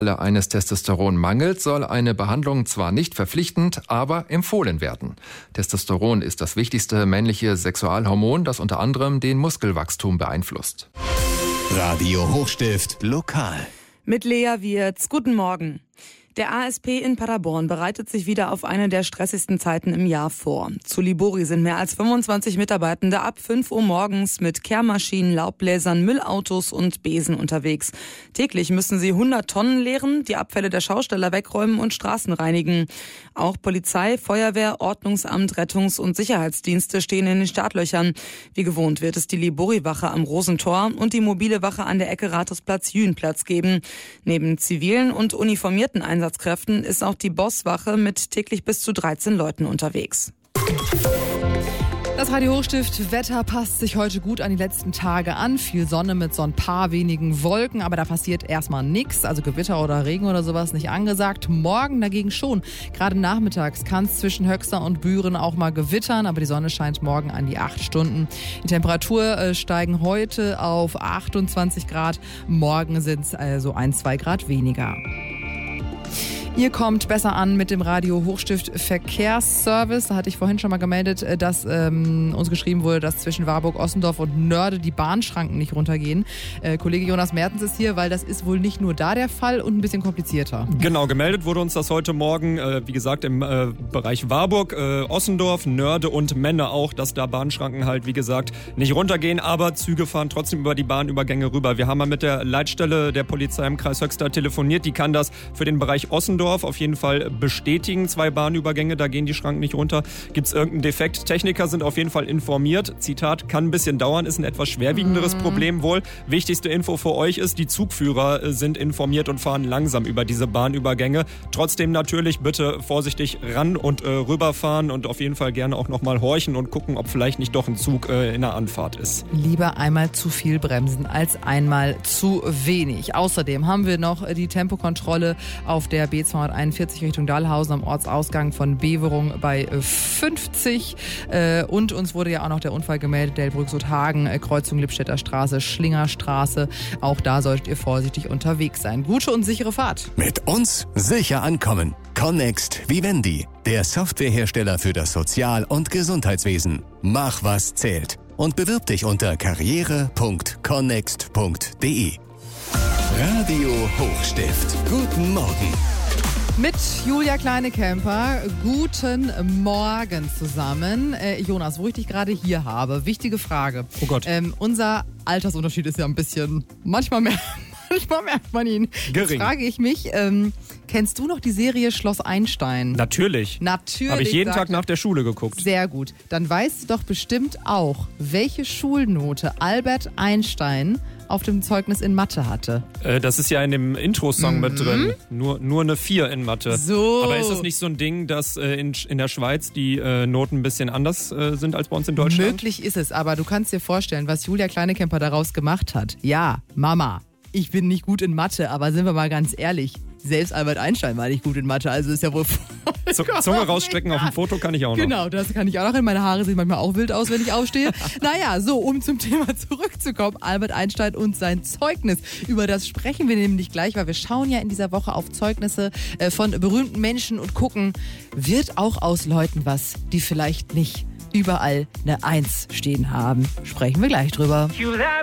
eines Testosteronmangels soll eine Behandlung zwar nicht verpflichtend, aber empfohlen werden. Testosteron ist das wichtigste männliche Sexualhormon, das unter anderem den Muskelwachstum beeinflusst. Radio Hochstift lokal. Mit Lea Wirz. Guten Morgen. Der ASP in Paderborn bereitet sich wieder auf eine der stressigsten Zeiten im Jahr vor. Zu Libori sind mehr als 25 Mitarbeitende ab 5 Uhr morgens mit Kehrmaschinen, Laubbläsern, Müllautos und Besen unterwegs. Täglich müssen sie 100 Tonnen leeren, die Abfälle der Schausteller wegräumen und Straßen reinigen. Auch Polizei, Feuerwehr, Ordnungsamt, Rettungs- und Sicherheitsdienste stehen in den Startlöchern. Wie gewohnt wird es die Libori-Wache am Rosentor und die mobile Wache an der Ecke Rathausplatz-Jühnplatz geben. Neben zivilen und uniformierten Einsatzkräften ist auch die Bosswache mit täglich bis zu 13 Leuten unterwegs. Das Radio Hochstift Wetter passt sich heute gut an die letzten Tage an. Viel Sonne mit so ein paar wenigen Wolken, aber da passiert erstmal nichts. Also Gewitter oder Regen oder sowas nicht angesagt. Morgen dagegen schon. Gerade nachmittags kann es zwischen Höxter und Büren auch mal gewittern, aber die Sonne scheint morgen an die 8 Stunden. Die Temperatur steigen heute auf 28 Grad. Morgen sind es also 1-2 Grad weniger. Ihr kommt besser an mit dem Radio Hochstift Verkehrsservice. Da hatte ich vorhin schon mal gemeldet, dass uns geschrieben wurde, dass zwischen Warburg, Ossendorf und Nörde die Bahnschranken nicht runtergehen. Kollege Jonas Mertens ist hier, weil das ist wohl nicht nur da der Fall und ein bisschen komplizierter. Genau, gemeldet wurde uns das heute Morgen, wie gesagt, im Bereich Warburg, Ossendorf, Nörde und Menne auch, dass da Bahnschranken halt, wie gesagt, nicht runtergehen, aber Züge fahren trotzdem über die Bahnübergänge rüber. Wir haben mal mit der Leitstelle der Polizei im Kreis Höxter telefoniert, die kann das für den Bereich Ossendorf auf jeden Fall bestätigen. 2 Bahnübergänge, da gehen die Schranken nicht runter. Gibt es irgendeinen Defekt? Techniker sind auf jeden Fall informiert. Zitat, kann ein bisschen dauern, ist ein etwas schwerwiegenderes Problem wohl. Wichtigste Info für euch ist, die Zugführer sind informiert und fahren langsam über diese Bahnübergänge. Trotzdem natürlich bitte vorsichtig ran und rüberfahren und auf jeden Fall gerne auch nochmal horchen und gucken, ob vielleicht nicht doch ein Zug in der Anfahrt ist. Lieber einmal zu viel bremsen als einmal zu wenig. Außerdem haben wir noch die Tempokontrolle auf der B241 Richtung Dahlhausen am Ortsausgang von Beverung bei 50. Und uns wurde ja auch noch der Unfall gemeldet, Delbrück-Suthagen, Kreuzung Lippstädter Straße, Schlingerstraße. Auch da solltet ihr vorsichtig unterwegs sein. Gute und sichere Fahrt. Mit uns sicher ankommen. Connext Vivendi, der Softwarehersteller für das Sozial- und Gesundheitswesen. Mach, was zählt. Und bewirb dich unter karriere.connext.de. Radio Hochstift. Guten Morgen. Mit Julia Kleinekemper, guten Morgen zusammen. Jonas, wo ich dich gerade hier habe, wichtige Frage. Oh Gott. Unser Altersunterschied ist ja ein bisschen, manchmal merkt man ihn. Gering. Jetzt frage ich mich, kennst du noch die Serie Schloss Einstein? Natürlich. Habe ich jeden Tag nach der Schule geguckt. Sehr gut. Dann weißt du doch bestimmt auch, welche Schulnote Albert Einstein auf dem Zeugnis in Mathe hatte. Das ist ja in dem Intro-Song mit drin. Nur eine 4 in Mathe. So. Aber ist das nicht so ein Ding, dass in der Schweiz die Noten ein bisschen anders sind als bei uns in Deutschland? Möglich ist es, aber du kannst dir vorstellen, was Julia Kleinekemper daraus gemacht hat. Ja, Mama, ich bin nicht gut in Mathe, aber sind wir mal ganz ehrlich, selbst Albert Einstein war nicht gut in Mathe, also ist ja wohl Zunge rausstrecken auf dem Foto kann ich auch noch. Genau, das kann ich auch noch. Meine Haare sehen manchmal auch wild aus, wenn ich aufstehe. Naja, so, um zum Thema zurückzukommen, Albert Einstein und sein Zeugnis. Über das sprechen wir nämlich gleich, weil wir schauen ja in dieser Woche auf Zeugnisse von berühmten Menschen und gucken, wird auch aus Leuten was, die vielleicht nicht überall eine 1 stehen haben. Sprechen wir gleich drüber.